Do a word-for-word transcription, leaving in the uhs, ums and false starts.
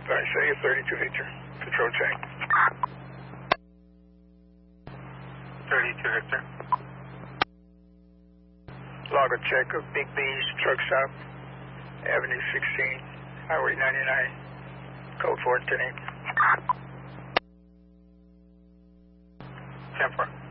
I say thirty-two Victor. Control check. thirty-two Victor. Log a check of Big B's truck stop, Avenue sixteen, Highway ninety-nine, code four ten eight. ten four.